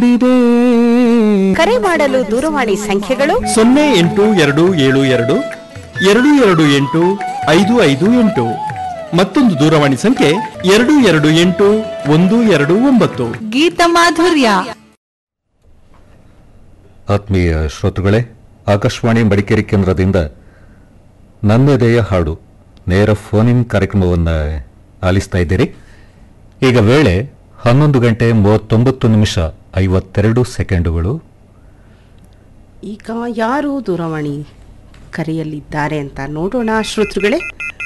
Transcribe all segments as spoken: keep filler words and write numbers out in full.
ಮೂಡಿದೆ. ಕರೆ ಮಾಡಲು ದೂರವಾಣಿ ಸಂಖ್ಯೆಗಳು ಸೊನ್ನೆ ಎಂಟು ಎರಡು ಏಳು ಎರಡು ಎರಡು ಎರಡು ಎಂಟು ಐದು ಐದು ಎಂಟು. ಮತ್ತೊಂದು ದೂರವಾಣಿ ಸಂಖ್ಯೆ ಎರಡು ಎರಡು ಎಂಟು ಒಂದು ಎರಡು ಒಂಬತ್ತು. ಗೀತ ಮಾಧುರ್ಯ. ಆತ್ಮೀಯ ಶ್ರೋತೃಗಳೇ, ಆಕಾಶವಾಣಿ ಮಡಿಕೇರಿ ಕೇಂದ್ರದಿಂದ ನನ್ನೆದೆಯ ಹಾಡು ನೇರ ಫೋನ್ ಇನ್ ಕಾರ್ಯಕ್ರಮವನ್ನು ಆಲಿಸ್ತಾ ಇದ್ದೀರಿ. ಈಗ ವೇಳೆ ಹನ್ನೊಂದು ಗಂಟೆ ಮೂವತ್ತೊಂಬತ್ತು ನಿಮಿಷ ಐವತ್ತೆರಡು ಸೆಕೆಂಡುಗಳು. ಈಗ ಯಾರು ದೂರವಾಣಿ ಕರೆಯಲ್ಲಿದ್ದಾರೆ ಅಂತ ನೋಡೋಣ ಶ್ರೋತೃಗಳೇ.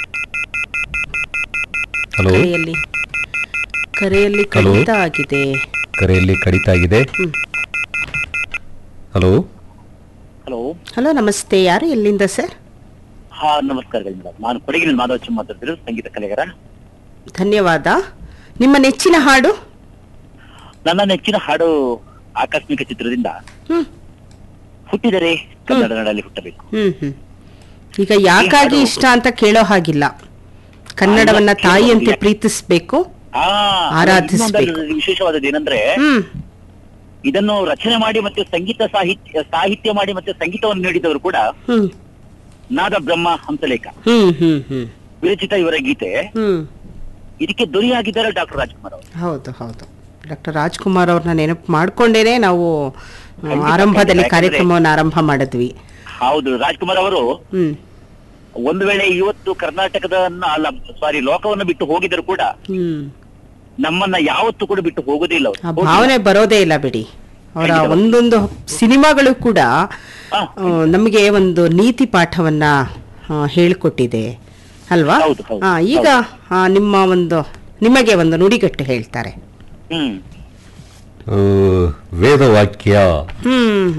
ಹಲೋ, ಕರೆಯಲ್ಲಿ ಕರೆಯಲ್ಲಿ ಹಲೋ. ಕಡಿತ ಆಗಿದೆ. ಕರೆಯಲ್ಲಿ ಕಡಿತ ಆಗಿದೆ. ಹಲೋ ಹಲೋ ಹಲೋ, ನಮಸ್ತೆ. ಯಾರು, ಎಲ್ಲಿಂದ ಸರ್? ಹಾ, ನಮಸ್ಕಾರಗಳು ಮೇಡಮ್. ನಾನು ಕೊಡಗಿನ ಮಾಧವಚ್ ಮಾತಾಡ್ತಿರೋ ಸಂಗೀತ ಕಲೆಗಾರ. ಧನ್ಯವಾದ. ನಿಮ್ಮ ನೆಚ್ಚಿನ ಹಾಡು? ನನ್ನ ನೆಚ್ಚಿನ ಹಾಡು ಆಕಸ್ಮಿಕ ಚಿತ್ರದಿಂದ ಹ್ಮ್ ಹುಟ್ಟಿದರೆ ಕನ್ನಡ ನಾಡಲ್ಲಿ ಹುಟ್ಟಬೇಕು. ಹ್ಮ್ ಹ್ಮ್ ಈಗ ಯಾಕಾಗಿ ಈ ಹಾಡು- ಇಷ್ಟ ಅಂತ ಕೇಳೋ ಹಾಗಿಲ್ಲ. ಕನ್ನಡವನ್ನ ಆ, ತಾಯಿಯಂತೆ ಯಾಕೆ- ಪ್ರೀತಿಸ್ಬೇಕು, ಆ ಆರಾಧಿಸ್ಬೇಕು. ಇನ್ನೊಂದು ವಿಶೇಷವಾದದ್ದು ಏನಂದ್ರೆ ಹ್ಮ್ ಇದನ್ನು ರಚನೆ ಮಾಡಿ ಮತ್ತೆ ಸಂಗೀತ ಸಾಹಿತ್ಯ ಸಾಹಿತ್ಯ ಮಾಡಿ ಮತ್ತೆ ಸಂಗೀತವನ್ನು ನೀಡಿದವರು ಕೂಡ ಹ್ಮ್ ನಾದ ಬ್ರಹ್ಮ ಹಂಸಲೇಖ ಹ್ಮ್ ಹ್ಮ್ ಹ್ಮ್ ವಿರಚಿತ ಇವರ ಗೀತೆ. ಹ್ಮ್ ಇದಕ್ಕೆ ಧ್ವನಿಯಾಗಿದ್ದಾರೆ ಡಾಕ್ಟರ್ ರಾಜ್ಕುಮಾರ್ ಅವರು. ಹೌದು ಹೌದು. ಡಾಕ್ಟರ್ ರಾಜ್ಕುಮಾರ್ ಅವ್ರನ್ನ ನೆನಪು ಮಾಡ್ಕೊಂಡೇನೆ ನಾವು ಆ, ಖಂಡಿತ, ಆರಂಭದಲ್ಲಿ ಖಂಡಿತ. ಕಾರ್ಯಕ್ರಮವನ್ನು ಆರಂಭ ಮಾಡಿದ್ವಿ. ಹೌದು, ರಾಜ್ಕುಮಾರ್ ಅವರು ಹ್ಮ್ ಒಂದು ವೇಳೆ ಇವತ್ತು ಕರ್ನಾಟಕದ ಅಲ್ಲ ಸಾರಿ ಲೋಕವನ್ನು ಬಿಟ್ಟು ಹೋಗಿದ್ರು ಕೂಡ ಹ್ಮ್ ನಮ್ಮನ್ನ ಯಾವತ್ತೂ ಕೂಡ ಬಿಟ್ಟು ಹೋಗೋದಿಲ್ಲ ಅವರು. ಆ ಭಾವನೆ ಬರೋದೇ ಇಲ್ಲ ಬಿಡಿ. ಅವರ ಒಂದೊಂದು ಸಿನಿಮಾಗಳು ಕೂಡ ಹಾ, ಆ, ನಮಗೆ ಒಂದು ನೀತಿ ಪಾಠವನ್ನ ಆ, ಹೇಳ್ಕೊಟ್ಟಿದೆ ಅಲ್ವಾ? ಹೌದು, ಹೌದು, ಆ, ಈಗ ಆ, ನಿಮ್ಮ ಒಂದು ನಿಮಗೆ ಒಂದು ನುಡಿಗಟ್ಟು ಹೇಳ್ತಾರೆ. ಹ್ಮ್ ಆ, ವೇದವಾಕ್ಯ. ಹ್ಮ್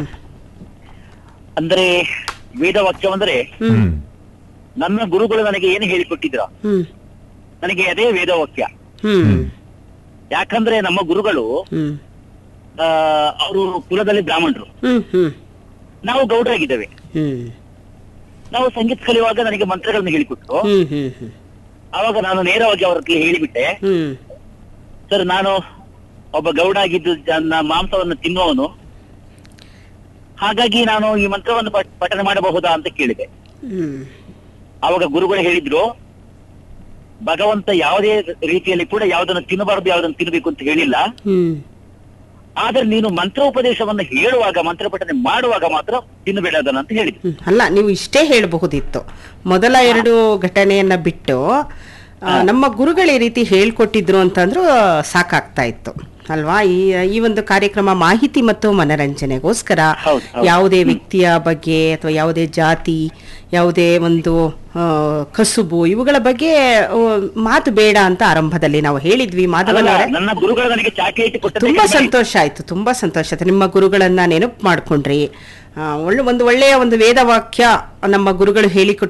ಅಂದ್ರೆ ವೇದವಾಕ್ಯ ಅಂದ್ರೆ ಹ್ಮ್ ನನ್ನ ಗುರುಗಳು ನನಗೆ ಏನು ಹೇಳಿಕೊಟ್ಟಿದ್ರ ಹ್ಮ್ ನನಗೆ ಅದೇ ವೇದವಾಕ್ಯ. ಹ್ಮ್ ಯಾಕಂದ್ರೆ ನಮ್ಮ ಗುರುಗಳು ಹ್ಮ್ ಆ ಅವರು ಕುಲದಲ್ಲಿ ಬ್ರಾಹ್ಮಣರು, ಹ್ಮ್ ಹ್ಮ್ ನಾವು ಗೌಡರಾಗಿದ್ದೇವೆ. ಹ್ಮ್ ನಾವು ಸಂಗೀತ ಕಲಿಯುವಾಗ ನನಗೆ ಮಂತ್ರಗಳನ್ನ ಹೇಳಿಕೊಟ್ರು. ಹ್ಮ್ ಹ್ಮ್ ಹ್ಮ್ ಆವಾಗ ನಾನು ನೇರವಾಗಿ ಅವ್ರ ಹತ್ರ ಹೇಳಿಬಿಟ್ಟೆ, ಹ್ಮ್ ಸರ್ ನಾನು ಒಬ್ಬ ಗೌಡ ಆಗಿದ್ದು ನನ್ನ ಮಾಂಸವನ್ನು ತಿನ್ನುವವನು, ಹಾಗಾಗಿ ನಾನು ಈ ಮಂತ್ರವನ್ನು ಪಠ- ಪಠನೆ ಮಾಡಬಹುದಾ ಅಂತ ಕೇಳಿದೆ. ಹ್ಮ್ ಆವಾಗ ಗುರುಗಳು ಹೇಳಿದ್ರು, ಭಗವಂತ ಯಾವುದೇ ರೀತಿಯಲ್ಲಿ ಕೂಡ ಯಾವುದನ್ನು ತಿನ್ನಬಾರದು ಯಾವುದನ್ನು ತಿನ್ನಬೇಕು ಅಂತ ಹೇಳಿಲ್ಲ. ಹ್ಮ್ ಆದ್ರೆ ನೀನು ಮಂತ್ರೋಪದೇಶವನ್ನು ಹೇಳುವಾಗ ಮಂತ್ರ ಪಠನೆ ಮಾಡುವಾಗ ಮಾತ್ರ ತಿನ್ನಬೇಡ ಅದನ್ನ ಅಂತ ಹೇಳಿದ್ರು. ಹ್ಮ್. ಅಲ್ಲ, ನೀವು ಇಷ್ಟೇ ಹೇಳಬಹುದಿತ್ತು. ಮೊದಲ ಎರಡು ಘಟನೆಯನ್ನ ಬಿಟ್ಟು ಆ, ನಮ್ಮ ಗುರುಗಳು ಈ ರೀತಿ ಹೇಳ್ಕೊಟ್ಟಿದ್ರು ಅಂತಂದ್ರೂ ಸಾಕಾಗ್ತಾ ಇತ್ತು ಅಲ್ವಾ? ಈ ಈ ಒಂದು ಕಾರ್ಯಕ್ರಮ ಮಾಹಿತಿ ಮತ್ತು ಮನರಂಜನೆಗೋಸ್ಕರ ಹೌದು, ಹೌದು. ಯಾವುದೇ ವ್ಯಕ್ತಿಯ ಬಗ್ಗೆ ಅಥವಾ ಯಾವುದೇ ಜಾತಿ, ಯಾವುದೇ ಒಂದು ಆ, ಕಸುಬು ಇವುಗಳ ಬಗ್ಗೆ ಆ, ಮಾತು ಬೇಡ ಅಂತ ಆರಂಭದಲ್ಲಿ ನಾವು ಹೇಳಿದ್ವಿ. ಮಾಧವನ್ ಅಲ್ಲ, ಅವರೇ, ನನ್ನ ಗುರುಗಳು ನನಗೆ ಚಾಕ್ಲೇಟ್ ಕೊಟ್ಟದ್ದು ತುಂಬಾ ಕಡಿಮೆ ಆಯ್ತು. ಸಂತೋಷ ಆಯ್ತು, ತುಂಬಾ ಸಂತೋಷ ಆಯ್ತು. ನಿಮ್ಮ ಗುರುಗಳನ್ನ ನೆನಪು ಮಾಡ್ಕೊಂಡ್ರಿ. ಆ, ಒಳ್ಳೆ ಒಂದು ಒಳ್ಳೆಯ ಒಂದು ವೇದವಾಕ್ಯ ನಮ್ಮ ಗುರುಗಳು ಹೇಳಿಕೊಟ್ಟು